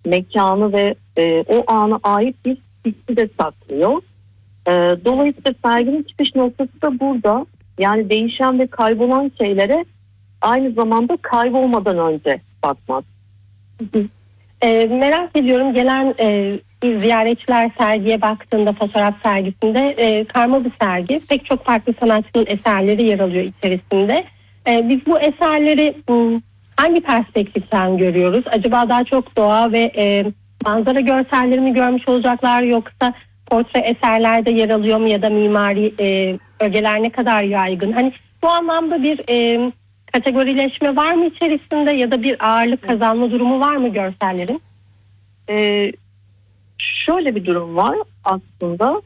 mekanı ve o ana ait bir hissi de saklıyor. Dolayısıyla serginin çıkış noktası da burada. Yani değişen ve kaybolan şeylere aynı zamanda kaybolmadan önce bakmak. Merak ediyorum, gelen ziyaretçiler sergiye baktığında, fotoğraf sergisinde karma bir sergi. Pek çok farklı sanatçının eserleri yer alıyor içerisinde. Biz bu eserleri hangi perspektiften görüyoruz? Acaba daha çok doğa ve manzara görselleri mi görmüş olacaklar, yoksa portre eserlerde yer alıyor mu, ya da mimari ögeler ne kadar yaygın? Hani bu anlamda bir kategorileşme var mı içerisinde, ya da bir ağırlık kazanma durumu var mı görsellerin? Şöyle bir durum var aslında.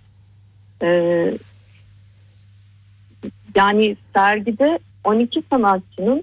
Yani sergide 12 sanatçının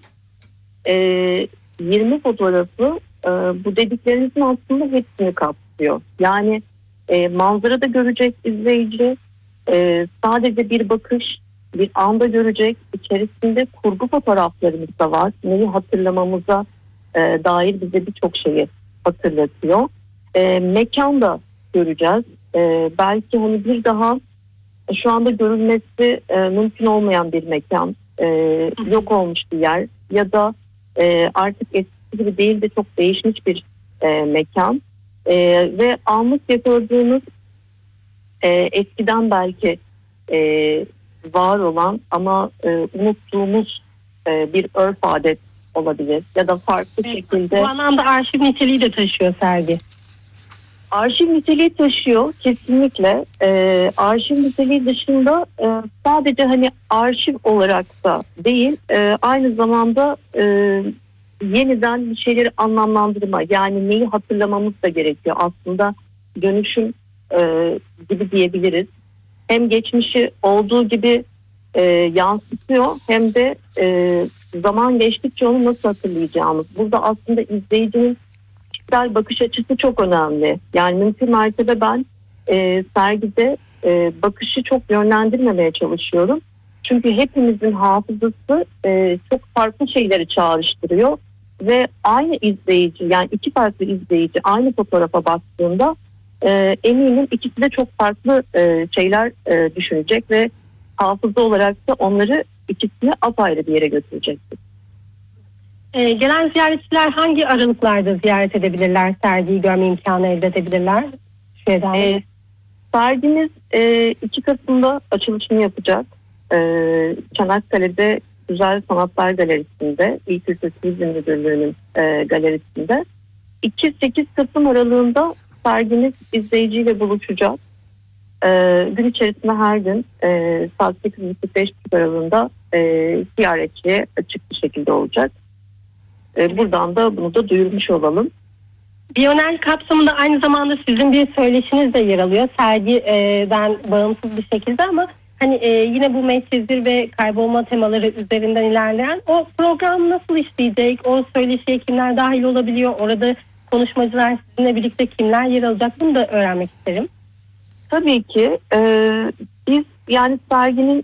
20 fotoğrafı bu dediklerinizin aslında hepsini kapsıyor. Yani manzarada görecek izleyici, sadece bir bakış, bir anda görecek. İçerisinde kurgu fotoğraflarımız da var. Neyi hatırlamamıza dair bize birçok şeyi hatırlatıyor. Mekan da göreceğiz. Belki hani bir daha şu anda görülmesi mümkün olmayan bir mekan, yok olmuş bir yer, ya da artık eskisi gibi değil de çok değişmiş bir mekan. Ve anlık gördüğümüz eskiden belki var olan ama unuttuğumuz bir örf adet olabilir, ya da farklı şekilde. Bu anlamda arşiv niteliği de taşıyor sergi. Arşiv niteliği taşıyor kesinlikle. Arşiv niteliği dışında sadece hani arşiv olarak da değil, aynı zamanda yeniden bir şeyleri anlamlandırma, yani neyi hatırlamamız da gerekiyor. Aslında dönüşüm gibi diyebiliriz. Hem geçmişi olduğu gibi yansıtıyor, hem de zaman geçtikçe onu nasıl hatırlayacağımız. Burada aslında izleyicinin kişisel bakış açısı çok önemli. Yani mümkün mertebe ben sergide bakışı çok yönlendirmemeye çalışıyorum. Çünkü hepimizin hafızası çok farklı şeyleri çağrıştırıyor ve aynı izleyici, yani iki farklı izleyici aynı fotoğrafa baktığında eminim ikisi de çok farklı şeyler düşünecek ve hafıza olarak da onları, ikisini apayrı bir yere götürecektir. Gelen ziyaretçiler hangi aralıklarda ziyaret edebilirler, sergiyi görme imkanı elde edebilirler? Sergimiz 2 Kasım'da açılışını yapacak. Çanakkale'de Güzel Sanatlar Galerisi'nde, İl Kültür Turizm Müdürlüğü'nün galerisinde. 2-8 Kasım aralığında sergimiz izleyiciyle buluşacak. Gün içerisinde her gün saat 8.30-5.30 aralığında ziyaretçiye açık bir şekilde olacak. Buradan da bunu da duyurmuş olalım. Bienal kapsamında aynı zamanda sizin bir söyleşiniz de yer alıyor. Sergiden bağımsız bir şekilde, ama hani yine bu meçhezir ve kaybolma temaları üzerinden ilerleyen o program nasıl işleyecek? O söyleşiye kimler dahil olabiliyor? Orada konuşmacılar, sizinle birlikte kimler yer alacak? Bunu da öğrenmek isterim. Tabii ki. Biz yani serginin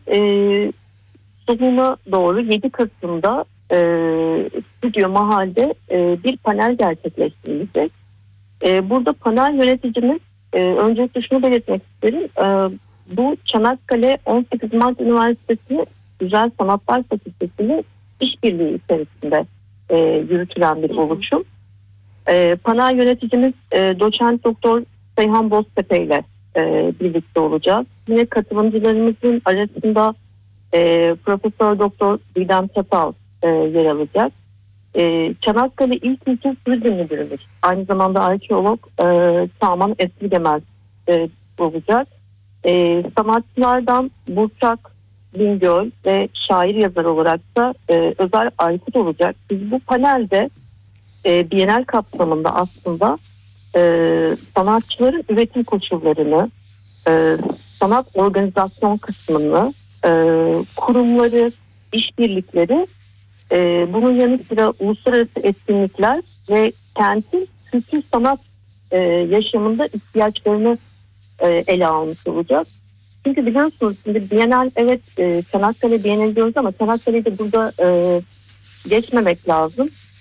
sonuna doğru 7 Kasım'da Stüdyo Mahal'de bir panel gerçekleştirilecek. Burada panel yöneticimiz, öncelikle şunu belirtmek isterim. Bu Çanakkale 18 Mart Üniversitesi Güzel Sanatlar Fakültesi'nin işbirliği içerisinde yürütülen bir oluşum. Panel yöneticimiz Doçent Doktor Seyhan Boztepe ile birlikte olacağız. Yine katılımcılarımızın arasında Profesör Doktor Didem Çatal yer alacak. Çanakkale İl Kültür Turizm Müdürümüz, aynı zamanda arkeolog Saman Esirgemez olacak. Sanatçılardan Burçak Bingöl ve şair yazar olarak da Özer Aykut olacak. Biz bu panelde Bienal kapsamında aslında sanatçıların üretim koşullarını, sanat organizasyon kısmını, kurumları, işbirlikleri, bunun yanı sıra uluslararası etkinlikler ve kentin kültür sanat yaşamında ihtiyaçlarını ele almış olacak. Çünkü biliyorsunuz şimdi Bienal, evet, Çanakkale Bienal diyoruz ama Çanakkale'yi de burada geçmemek lazım.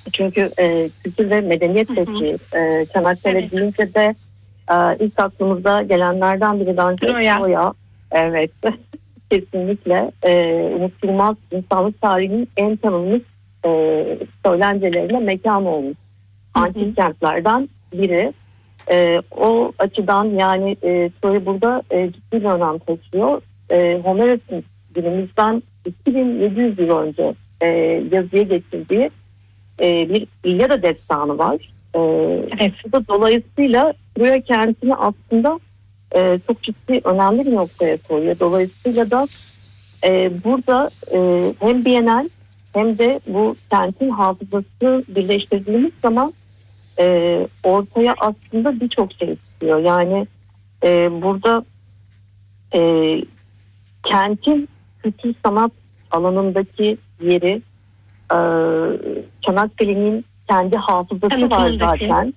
Çünkü kültür ve medeniyet peki Çanakkale deyince de ilk aklımıza gelenlerden biri bence Troya. Evet. Kesinlikle unutulmaz insanlık tarihinin en tanınmış söylencelerine mekan olmuş antik kentlerden biri. O açıdan yani Troya burada ciddi bir önem taşıyor. Homeros'un günümüzden 2700 yıl önce yazıya getirdiği bir İlyada destanı var. Evet. Dolayısıyla Troya kentini aslında çok ciddi önemli bir noktaya koyuyor. Dolayısıyla da burada hem Bienal hem de bu kentin hafızası birleştirdiğimiz zaman ortaya aslında birçok şey çıkıyor. Yani burada kentin kültür sanat alanındaki yeri, Çanakkale'nin kendi hafızası var zaten.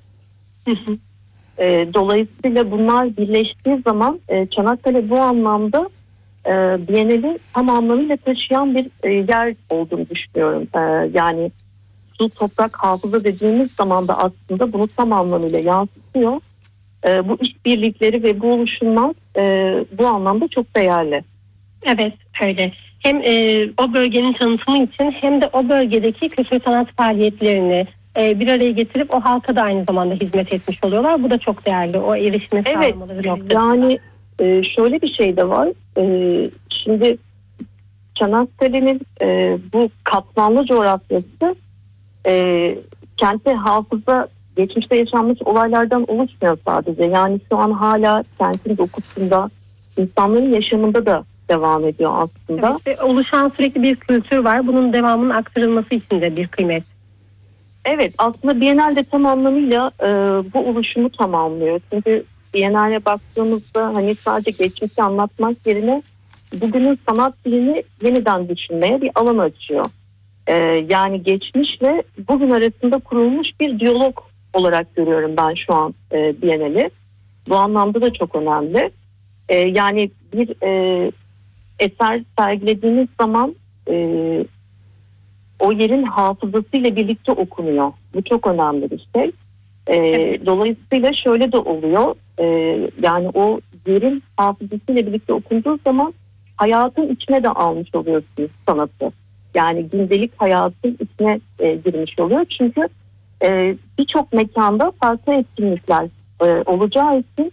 Dolayısıyla bunlar birleştiği zaman Çanakkale bu anlamda Bienal'i tam anlamıyla taşıyan bir yer olduğunu düşünüyorum. Yani su, toprak, hafıza dediğimiz zaman da aslında bunu tam anlamıyla yansıtıyor. Bu işbirlikleri ve bu oluşumlar bu anlamda çok değerli. Evet, öyle. Hem o bölgenin tanıtımı için hem de o bölgedeki kültür sanat faaliyetlerini bir araya getirip o halka da aynı zamanda hizmet etmiş oluyorlar. Bu da çok değerli. O erişimi sağlamaları noktasında. Yani şöyle bir şey de var. Şimdi Çanakkale'nin bu katmanlı coğrafyası kente hafıza geçmişte yaşanmış olaylardan oluşmuyor sadece. Yani şu an hala kentin dokusunda, insanların yaşamında da devam ediyor aslında. Evet, oluşan sürekli bir kültür var. Bunun devamının aktarılması için de bir kıymet. Evet, aslında Bienal'de tam anlamıyla bu oluşumu tamamlıyor. Çünkü Bienal'e baktığımızda hani sadece geçmişi anlatmak yerine bugünün sanat dilini yeniden düşünmeye bir alan açıyor. Yani geçmişle bugün arasında kurulmuş bir diyalog olarak görüyorum ben şu an Bienal'i. Bu anlamda da çok önemli. Yani bir eser sergilediğimiz zaman o yerin hafızasıyla birlikte okunuyor. Bu çok önemli bir şey. Dolayısıyla şöyle de oluyor. Yani o yerin hafızasıyla birlikte okunduğu zaman hayatın içine de almış oluyorsunuz sanatı. Yani gündelik hayatın içine girmiş oluyor. Çünkü birçok mekanda farklı etkinlikler olacağı için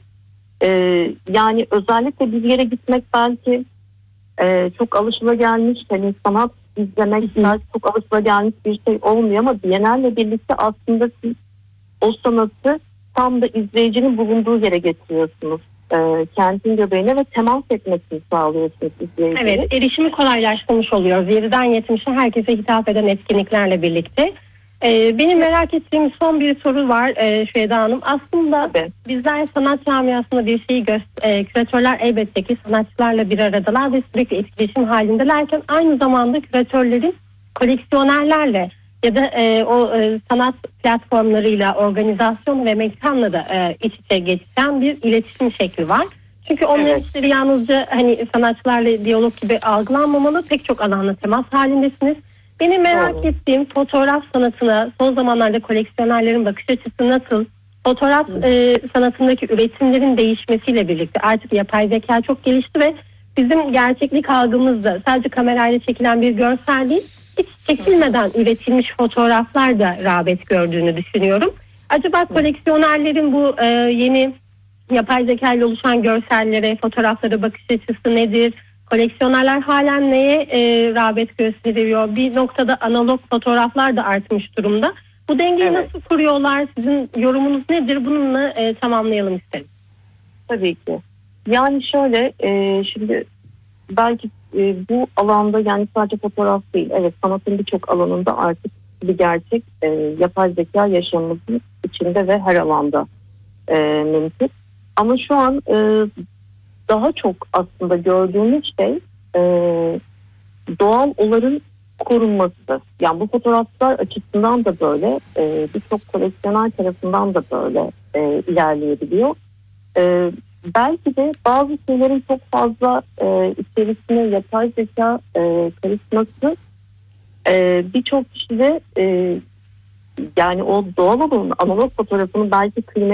yani özellikle bir yere gitmek belki çok alışılagelmiş, hani sanat izlemek çok alışılagelmiş bir şey olmuyor ama Bienal'le birlikte aslında siz o sanatı tam da izleyicinin bulunduğu yere getiriyorsunuz. Kentin göbeğine ve temas etmesini sağlıyorsunuz izleyiciye. Evet, erişimi kolaylaştırmış oluyoruz. 7'den 70'e herkese hitap eden etkinliklerle birlikte. Benim merak ettiğim son bir soru var Şüheda Hanım. Aslında bizler sanat camiasında bir şeyi küratörler elbette ki sanatçılarla bir aradalar ve sürekli etkileşim halindelerken aynı zamanda küratörlerin koleksiyonerlerle ya da sanat platformlarıyla, organizasyon ve mekanla da iç içe geçen bir iletişim şekli var. Çünkü onların işleri yalnızca hani sanatçılarla diyalog gibi algılanmamalı. Pek çok alanla temas halindesiniz. Benim merak ettiğim fotoğraf sanatına son zamanlarda koleksiyonerlerin bakış açısı nasıl? Fotoğraf sanatındaki üretimlerin değişmesiyle birlikte artık yapay zeka çok gelişti ve bizim gerçeklik algımızda sadece kamerayla çekilen bir görsel değil, hiç çekilmeden üretilmiş fotoğraflar da rağbet gördüğünü düşünüyorum. Acaba koleksiyonerlerin bu yeni yapay zeka ile oluşan görsellere, fotoğraflara bakış açısı nedir? Koleksiyonerler halen neye rağbet gösteriyor? Bir noktada analog fotoğraflar da artmış durumda. Bu dengeyi nasıl kuruyorlar? Sizin yorumunuz nedir? Bununla tamamlayalım isterim. Tabii ki. Yani şöyle şimdi belki bu alanda yani sadece fotoğraf değil. Evet, sanatın birçok alanında artık bir gerçek yapay zeka yaşamımızın içinde ve her alanda mümkün. Ama şu an daha çok aslında gördüğümüz şey doğal olanın korunması. Yani bu fotoğraflar açısından da böyle, birçok koleksiyoner tarafından da böyle ilerleyebiliyor. Belki de bazı şeylerin çok fazla içerisine yapay zeka karışması birçok kişide yani o doğal olanın analog fotoğrafının belki kıymetli